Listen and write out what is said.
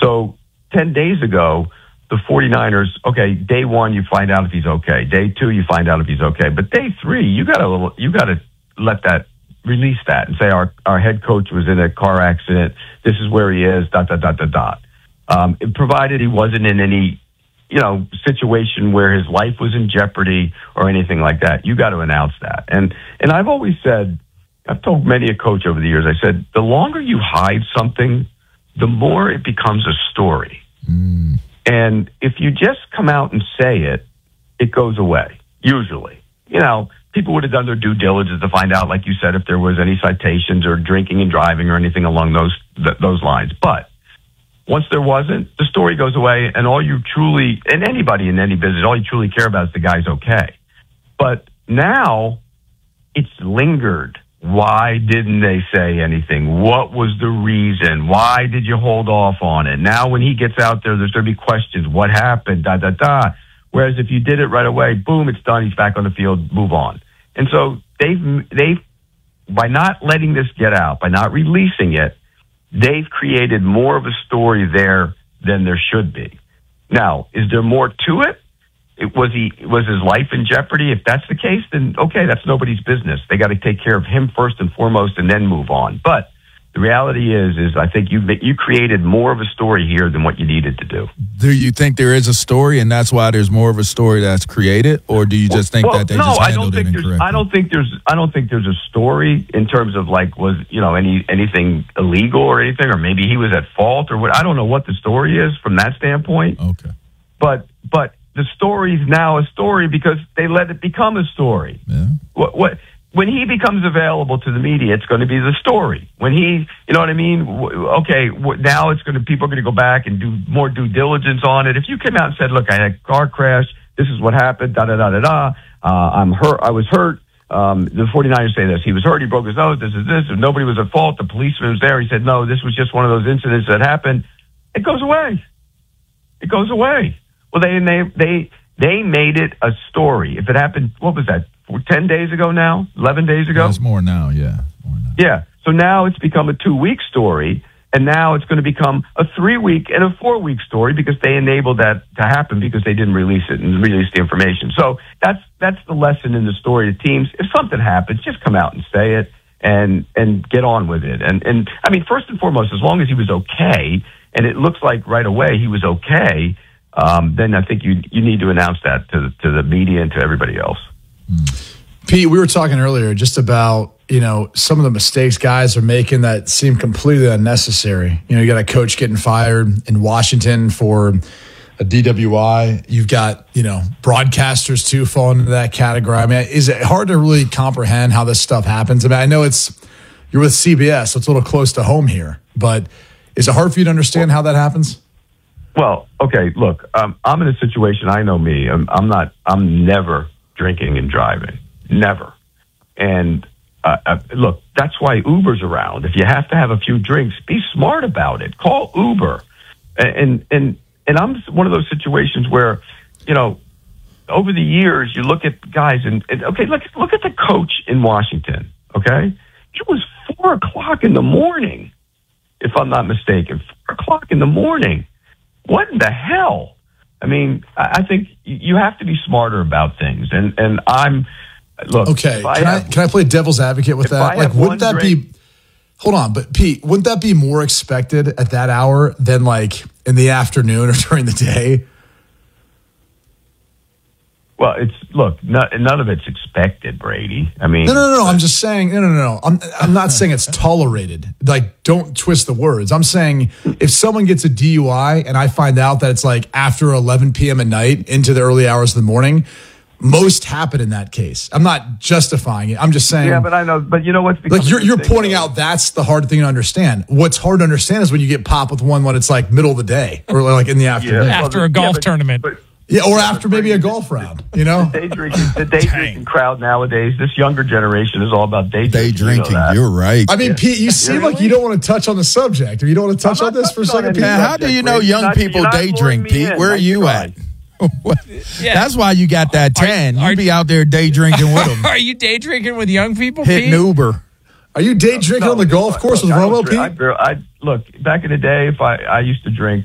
So 10 days ago, the 49ers, okay, day one, you find out if he's okay. Day two, you find out if he's okay. But day three, you gotta release that and say our head coach was in a car accident. This is where he is, ... Provided he wasn't in any, situation where his life was in jeopardy or anything like that. You got to announce that. And I've always said, I've told many a coach over the years, I said, the longer you hide something, the more it becomes a story. Mm. And if you just come out and say it, it goes away, usually. People would have done their due diligence to find out, like you said, if there was any citations or drinking and driving or anything along those lines. But once there wasn't, the story goes away, and and anybody in any business, all you truly care about is the guy's okay. But now it's lingered. Why didn't they say anything? What was the reason? Why did you hold off on it? Now when he gets out there's going to be questions. What happened? Whereas if you did it right away, boom, it's done. He's back on the field. Move on. And so they've by not letting this get out, by not releasing it, they've created more of a story there than there should be. Now, is there more to it? Was his life in jeopardy? If that's the case, then okay, that's nobody's business. They got to take care of him first and foremost, and then move on. But the reality is I think you created more of a story here than what you needed to do. Do you think there is a story, and that's why there's more of a story that's created, or do you just think that they just handled it incorrectly? I don't think there's a story in terms of was anything illegal or anything, or maybe he was at fault or what. I don't know what the story is from that standpoint. Okay, but the story is now a story because they let it become a story. Yeah. When he becomes available to the media, it's going to be the story. When he, you know what I mean? Okay, now people are going to go back and do more due diligence on it. If you came out and said, look, I had a car crash, this is what happened, I'm hurt, I was hurt. The 49ers say this, he was hurt, he broke his nose, this is this, nobody was at fault, the policeman was there, he said, no, this was just one of those incidents that happened. It goes away. It goes away. Well, they made it a story. If it happened, what was that? 10 days ago now? 11 days ago? It's more now, yeah. Yeah. So now it's become a 2-week story, and now it's going to become a 3-week and a 4-week story because they enabled that to happen because they didn't release it and release the information. So that's the lesson in the story to teams. If something happens, just come out and say it and get on with it. And I mean, first and foremost, as long as he was okay, and it looks like right away he was okay, then I think you need to announce that to the media and to everybody else. Pete, we were talking earlier just about, some of the mistakes guys are making that seem completely unnecessary. You got a coach getting fired in Washington for a DWI. You've got, broadcasters too falling into that category. I mean, is it hard to really comprehend how this stuff happens? I mean, I know you're with CBS, so it's a little close to home here, but is it hard for you to understand how that happens? Well, okay, look, I'm in a situation, I know me, I'm never drinking and driving. Never. And look, that's why Uber's around. If you have to have a few drinks, be smart about it. Call Uber. And I'm one of those situations where, over the years, you look at guys and okay, look at the coach in Washington, okay? It was 4:00 in the morning, if I'm not mistaken. 4:00 in the morning. What in the hell? I mean, I think you have to be smarter about things. And I'm, look. Okay, can I play devil's advocate with that? Wouldn't that be, hold on, but Pete, wouldn't that be more expected at that hour than in the afternoon or during the day? Well, none of it's expected, Brady. I mean, no. I'm just saying, no. I'm not saying it's tolerated. Don't twist the words. I'm saying if someone gets a DUI and I find out that it's after 11 p.m. at night into the early hours of the morning, most happen in that case. I'm not justifying it. I'm just saying. Yeah, but I know. But you know what's you're pointing out that's the hard thing to understand. What's hard to understand is when you get popped with one when it's middle of the day or in the afternoon after a golf tournament. Or after maybe a golf round, The day drinking crowd nowadays, this younger generation is all about day drinking. Day drinking, you're right. I mean, Pete, you seem like you don't want to touch on the subject. Or you don't want to touch on this for a second, Pete? How do you know young people day drink, Pete? Where are you at? That's why you got that tan. You be out there day drinking with them. Are you day drinking with young people, Hitting Pete? Uber. Are you day drinking on the golf course with Romo, Pete? Look, back in the day, if I used to drink,